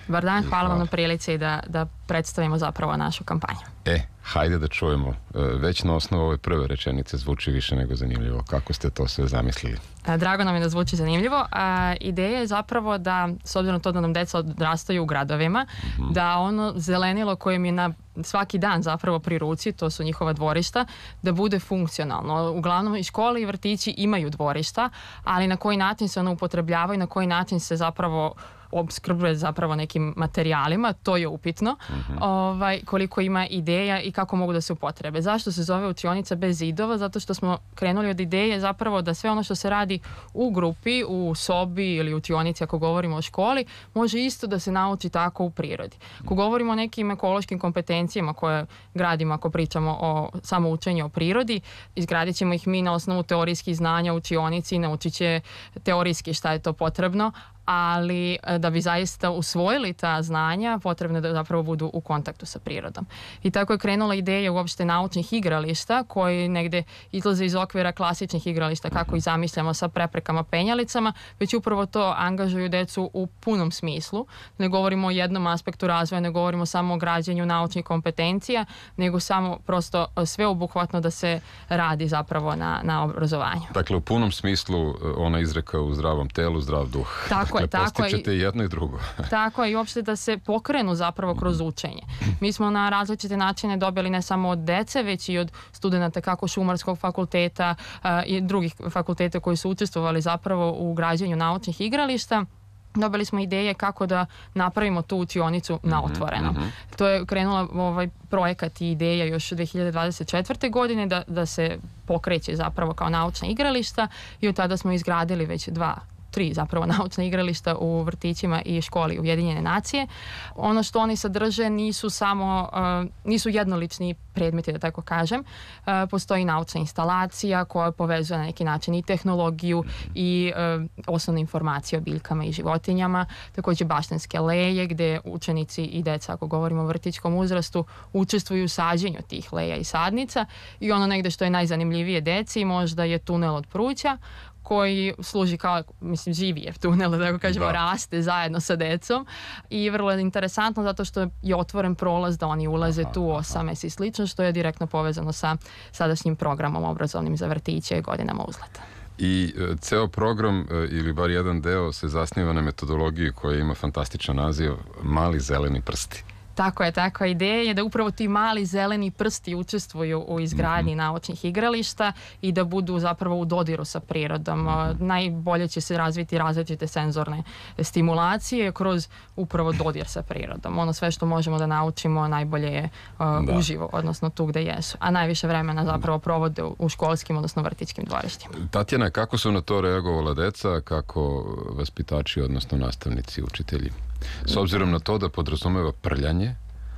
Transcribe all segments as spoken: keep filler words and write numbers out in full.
Dobar dan, I hvala vam hvala. na prilici da, da predstavimo zapravo našu kampanju. E, hajde da čujemo. E, Već na osnovu ove prve rečenice zvuči više nego zanimljivo. Kako ste to sve zamislili? A, Drago nam je da zvuči zanimljivo. A, ideja je zapravo da, s obzirom na to da nam deca odrastaju u gradovima, Mhm. da ono zelenilo koje im je na svaki dan zapravo pri ruci, to su njihova dvorišta, da bude funkcionalno. Uglavnom i škole i vrtići imaju dvorišta, ali na koji način se ono upotrebljavaju, na koji način se zapravo opskrbuje zapravo nekim materijalima, to je upitno. Ovaj, koliko ima ideja i kako mogu da se upotrebe. Zašto se zove učionica bez zidova? Zato što smo krenuli od ideje zapravo da sve ono što se radi u grupi, u sobi ili učionici, ako govorimo o školi, može isto da se nauči tako u prirodi. Ako govorimo o nekim ekološkim kompetencijama koje gradimo, ako pričamo o samo učenju o prirodi, izgradit ćemo ih mi na osnovu teorijskih znanja u učionici, naučit će teorijski šta je to potrebno, ali da bi zaista usvojili ta znanja, potrebno je da zapravo budu u kontaktu sa prirodom. I tako je krenula ideja uopšte naučnih igrališta koji negde izlaze iz okvira klasičnih igrališta kako ih zamišljamo sa preprekama, penjalicama, već upravo to angažuju decu u punom smislu. Ne govorimo o jednom aspektu razvoja, ne govorimo samo o građenju naučnih kompetencija, nego samo prosto sveobuhvatno da se radi zapravo na, na obrazovanju. Dakle, u punom smislu ona izreka u zdravom telu, zdrav duh. Tako dakle, je, tako je. postičete jedno i drugo. Tako je, i uopšte da se pokrenu zapravo kroz učenje. Mi smo na različite načine dobili ne samo od dece, već i od studenta kako Šumarskog fakulteta a, i drugih fakulteta koji su učestvovali zapravo u građenju naučnih igrališta. Dobili smo ideje kako da napravimo tu učionicu na otvorenom. mhm. To je krenula ovaj projekat i ideja još dve hiljade dvadeset četvrte. godine da, da se pokreće zapravo kao naučna igrališta i od tada smo izgradili već dva tri zapravo naučna igrališta u vrtićima i školi Ujedinjene nacije. Ono što oni sadrže nisu samo, uh, nisu jednolični predmeti, da tako kažem. Uh, postoji naučna instalacija koja povezuje na neki način i tehnologiju i uh, osnovne informacije o biljkama i životinjama. Također baštenske leje gde učenici i deca, ako govorimo o vrtićkom uzrastu, učestvuju u sađenju tih leja i sadnica i ono negde što je najzanimljivije deci možda je tunel od pruća koji služi kao, mislim, živijev tunel, da tako kažemo, Da. raste zajedno sa decom i vrlo je interesantno zato što je otvoren prolaz da oni ulaze Aha, tu aha. osamnaest i slično, što je direktno povezano sa sadašnjim programom obrazovnim za vrtiće i godinama uzleta. I e, ceo program, e, ili bar jedan deo, se zasniva na metodologiji koja ima fantastičan naziv Mali zeleni prsti. Tako je, tako je. Ideja je da upravo ti mali zeleni prsti učestvuju u izgradnji naučnih igrališta i da budu zapravo u dodiru sa prirodom. Najbolje će se razviti različite senzorne stimulacije kroz upravo dodir sa prirodom. Ono sve što možemo da naučimo najbolje je uh, Da. uživo, odnosno tu gde jesu. A najviše vremena zapravo provode u školskim, odnosno vrtićkim dvorištima. Tatjana, kako su na to reagovala deca, kako vaspitači, odnosno nastavnici, učitelji? S obzirom na to da podrazumeva prljanje,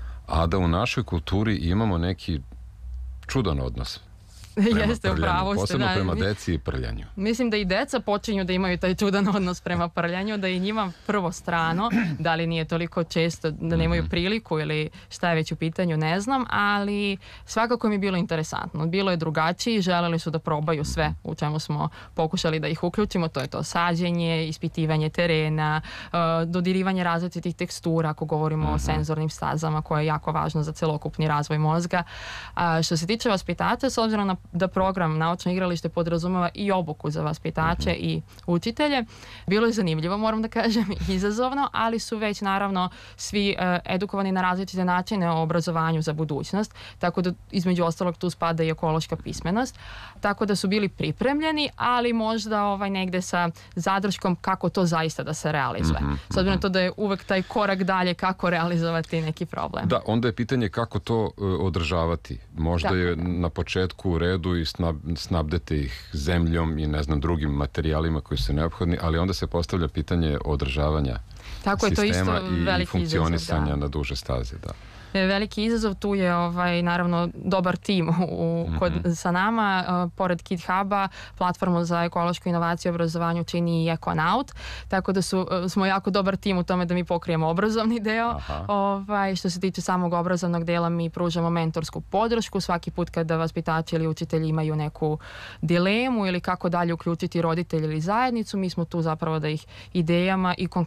a da u našoj kulturi imamo neki čudan odnos prema Jeste, u prljanju, pravu ste. posebno Da. prema deci i prljanju. Mislim da i deca počinju da imaju taj čudan odnos prema prljanju, da je njima prvo strano, da li nije toliko često, da nemaju priliku ili šta je već u pitanju, ne znam, ali svakako mi je bilo interesantno. Bilo je drugačije i želeli su da probaju sve u čemu smo pokušali da ih uključimo, to je to sađenje, ispitivanje terena, uh, dodirivanje različitih tekstura, ako govorimo o senzornim stazama, koje je jako važno za celokupni razvoj mozga. A što se tiče vaspitača, s obzirom na da program Naučno igralište podrazumeva i obuku za vaspitače mm-hmm. i učitelje. Bilo je zanimljivo, moram da kažem, izazovno, ali su već naravno svi uh, edukovani na različite načine o obrazovanju za budućnost, tako da između ostalog tu spada i ekološka pismenost, tako da su bili pripremljeni, ali možda ovaj negde sa zadrškom kako to zaista da se realizuje. Mm-hmm. S obzirom na to da je uvek taj korak dalje kako realizovati neki problem. Da, onda je pitanje kako to uh, održavati. Možda Tako. je na početku u redu i snab, snabdete ih zemljom i ne znam drugim materijalima koji su neophodni, ali onda se postavlja pitanje održavanja Tako je, to sistema isto i veliki funkcionisanja izazov, da. na duže staze. Da. Veliki izazov tu je ovaj, naravno dobar tim u, kod, mm-hmm. sa nama. Uh, pored KidHuba, platformu za ekološku inovaciju i obrazovanju čini i Ekonaut, tako da su, uh, smo jako dobar tim u tome da mi pokrijemo obrazovni deo. Ovaj, što se tiče samog obrazovnog dela, mi pružamo mentorsku podršku svaki put kada vaspitači ili učitelji imaju neku dilemu ili kako dalje uključiti roditelji ili zajednicu, mi smo tu zapravo da ih idejama i konkretnom realizacijom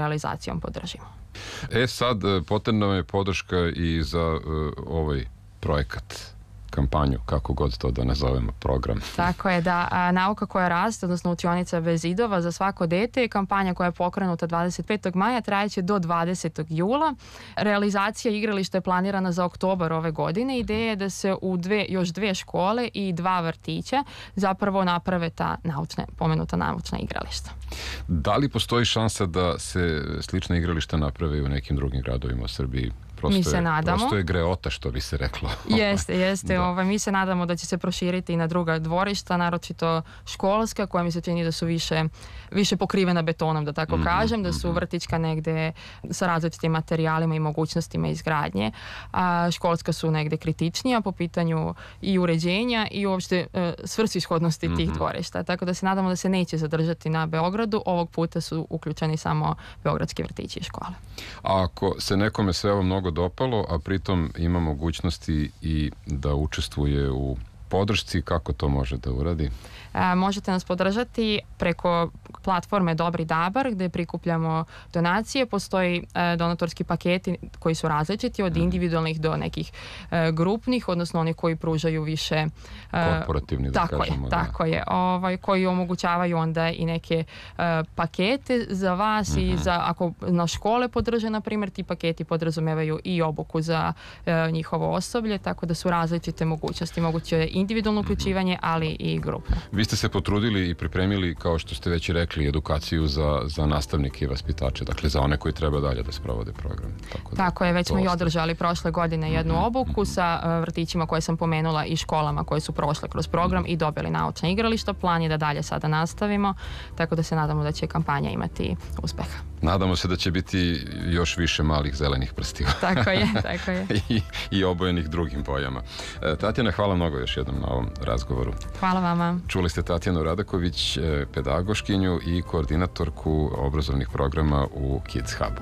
realizacijom podržimo. E sad, potrebna je podrška i za uh, ovaj projekat, kampanju, kako god to da nazovemo, program. Tako je, da. A, nauka koja raste, odnosno učionica bez zidova za svako dete, je kampanja koja je pokrenuta dvadeset petog maja, trajeće do dvadesetog jula. Realizacija igrališta je planirana za oktobar ove godine. Ideja je da se u dve, još dve škole i dva vrtića zapravo naprave ta naučna, pomenuta naučna igrališta. Da li postoji šansa da se slična igrališta naprave i u nekim drugim gradovima u Srbiji? Prosto mi se je, nadamo. Prosto je greota, što bi se reklo. Jeste, jeste. Da. Ovaj, mi se nadamo da će se proširiti i na druga dvorišta, naročito školska, koja mi se čini da su više, više pokrivena betonom, da tako mm-hmm, kažem, da su mm-hmm. vrtićka negde sa različitim materijalima i mogućnostima izgradnje, a školska su negde kritičnija po pitanju i uređenja i uopšte e, svrsishodnosti mm-hmm. tih dvorišta. Tako da se nadamo da se neće zadržati na Beogradu. Ovog puta su uključeni samo beogradski vrtići i škole. A ako se nekome sve ovo mnogo dopalo, a pritom ima mogućnosti i da učestvuje u podršci, kako to može da uradi? E, možete nas podržati preko platforme Dobri Dabar, gde prikupljamo donacije. Postoji e, donatorski paketi koji su različiti, od individualnih do nekih e, grupnih, odnosno oni koji pružaju više e, korporativni, da tako kažemo. Je, da. Tako je, ovaj, koji omogućavaju onda i neke e, pakete za vas mm-hmm. i za, ako na škole podrže, na primjer, ti paketi podrazumevaju i obuku za e, njihovo osoblje, tako da su različite mogućnosti. Moguće je individualno uključivanje, mm-hmm. ali i grupno. Vi ste se potrudili i pripremili, kao što ste već i rekli, edukaciju za, za nastavnike i vaspitače, dakle za one koji treba dalje da sprovode program. Tako, da, Tako je, već smo i ostaje. održali prošle godine jednu mm-hmm. obuku sa uh, vrtićima koje sam pomenula i školama koje su prošle kroz program mm-hmm. i dobili naučna igrališta. Plan je da dalje sada nastavimo, tako da se nadamo da će kampanja imati uspeha. Nadamo se da će biti još više malih zelenih prstiju. Tako je, tako je. I, I obojenih drugim bojama. E, Tatjana, hvala mnogo još jednom na ovom razgovoru. Hvala vama. Čuli ste Tatjanu Radaković, pedagoškinju i koordinatorku obrazovnih programa u Kids Hubu.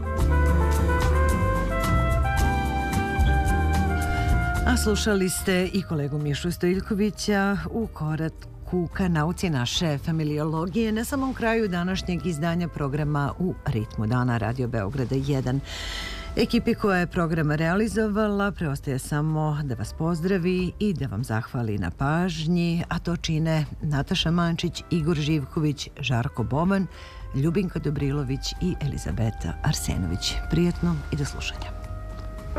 A slušali ste i kolegu Mišu Stojiljkovića u koraku ka nauci naše familiologije na samom kraju današnjeg izdanja programa U ritmu dana Radio Beograda jedan. Ekipi koja je program realizovala preostaje samo da vas pozdravi i da vam zahvali na pažnji, a to čine Nataša Mančić, Igor Živković, Žarko Boban, Ljubinka Dobrilović i Elizabeta Arsenović. Prijetno i do slušanja.